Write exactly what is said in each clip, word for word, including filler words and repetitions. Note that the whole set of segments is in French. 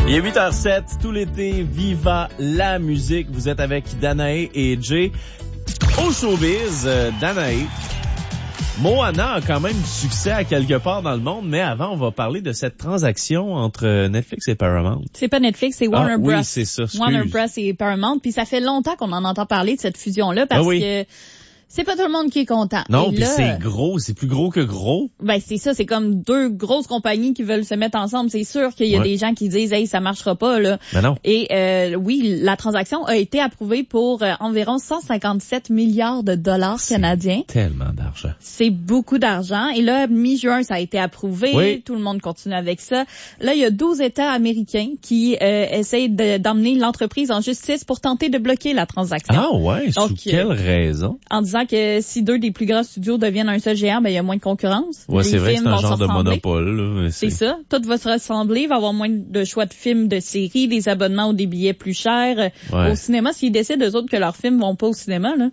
Il est huit heures zéro sept, tout l'été, viva la musique. Vous êtes avec Danae et Jay. Au showbiz, euh, Danae, Moana a quand même du succès à quelque part dans le monde, mais avant, on va parler de cette transaction entre Netflix et Paramount. C'est pas Netflix, c'est Warner ah, Bros. Oui, c'est ça, excuse. Warner Bros. Et Paramount, puis ça fait longtemps qu'on en entend parler de cette fusion-là, parce ah oui. que c'est pas tout le monde qui est content. Non, puis c'est gros, c'est plus gros que gros. Ben c'est ça, c'est comme deux grosses compagnies qui veulent se mettre ensemble. C'est sûr qu'il y a ouais. des gens qui disent « Hey, ça marchera pas, là. » Ben non. Et euh, oui, la transaction a été approuvée pour euh, environ cent cinquante-sept milliards de dollars c'est canadiens. Tellement d'argent. C'est beaucoup d'argent. Et là, mi-juin, ça a été approuvé. Oui. Tout le monde continue avec ça. Là, il y a douze États américains qui euh, essayent de, d'emmener l'entreprise en justice pour tenter de bloquer la transaction. Ah ouais? Donc, sous quelle euh, raison? En disant que si deux des plus grands studios deviennent un seul géant, ben il y a moins de concurrence. Ouais, c'est vrai que c'est un genre de monopole. Là, c'est... c'est ça. Tout va se ressembler. Il va y avoir moins de choix de films, de séries, des abonnements ou des billets plus chers. Ouais. Au cinéma, s'ils décident eux autres que leurs films vont pas au cinéma, là.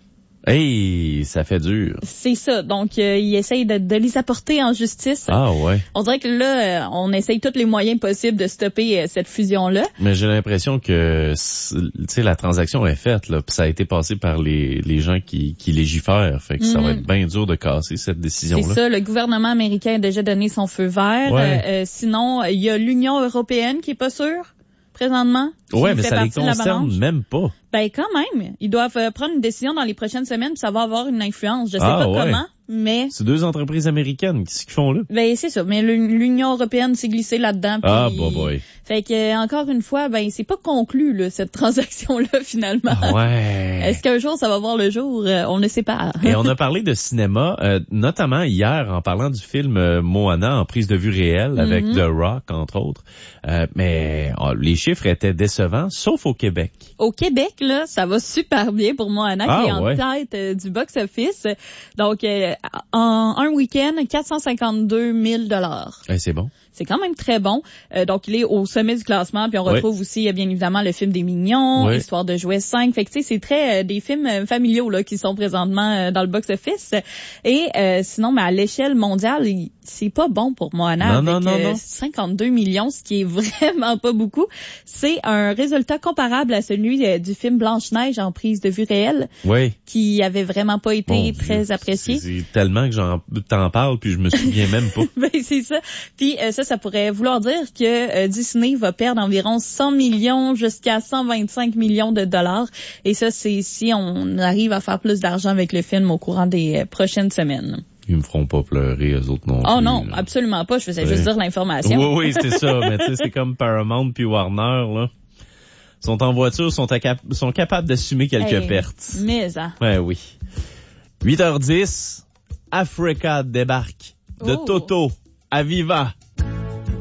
Hey, ça fait dur. C'est ça. Donc, euh, ils essayent de, de les apporter en justice. Ah ouais. On dirait que là, euh, on essaye tous les moyens possibles de stopper euh, cette fusion-là. Mais j'ai l'impression que, tu sais, la transaction est faite, là, puis ça a été passé par les, les gens qui, qui légifèrent. Fait que mm-hmm. ça va être bien dur de casser cette décision-là. C'est ça. Le gouvernement américain a déjà donné son feu vert. Ouais. Euh, euh, sinon, il y a l'Union européenne qui est pas sûre présentement. Ouais, mais ça les concerne même pas. Ben quand même, ils doivent euh, prendre une décision dans les prochaines semaines, puis ça va avoir une influence. Je sais ah, pas ouais. comment, mais c'est deux entreprises américaines qui ce font là. Ben c'est ça, mais l'Union européenne s'est glissée là-dedans. Puis... Ah bah boy. Fait que encore une fois, ben c'est pas conclu là cette transaction là finalement. Ah, ouais. Est-ce qu'un jour ça va voir le jour? Euh, on ne sait pas. Et on a parlé de cinéma, euh, notamment hier en parlant du film euh, Moana en prise de vue réelle avec mm-hmm. The Rock entre autres. Euh, mais oh, les chiffres étaient décevants, sauf au Québec. Au Québec là, ça va super bien pour Moana ah, qui est en ouais. tête euh, du box-office. Donc euh, en un week-end, quatre cent cinquante-deux mille dollars. Eh, c'est bon. C'est quand même très bon. Euh, donc, il est au sommet du classement. Puis on retrouve oui. aussi, bien évidemment, le film des Mignons, oui. Histoire de jouer cinq. Fait que, tu sais, c'est très euh, des films euh, familiaux là qui sont présentement euh, dans le box-office. Et euh, sinon, mais à l'échelle mondiale, il, c'est pas bon pour Moana. Non, avec non, non, euh, non. cinquante-deux millions, ce qui est vraiment pas beaucoup. C'est un résultat comparable à celui euh, du film Blanche-Neige en prise de vue réelle. Oui. Qui avait vraiment pas été Mon très Dieu. apprécié. C'est, c'est tellement que j'en t'en parle puis je me souviens même pas. Ben, c'est ça. Puis euh, ça, ça pourrait vouloir dire que euh, Disney va perdre environ cent millions jusqu'à cent vingt-cinq millions de dollars. Et ça, c'est si on arrive à faire plus d'argent avec le film au courant des euh, prochaines semaines. Ils me feront pas pleurer, eux autres non oh plus. Oh non, là. absolument pas. Je faisais ouais. juste dire l'information. Oui, oui, c'est ça. Mais tu sais, c'est comme Paramount puis Warner, là. Sont en voiture, sont, à cap- sont capables d'assumer quelques hey, pertes. Mais ça. Ouais, oui. huit heures dix, Africa débarque de oh. Toto à Viva.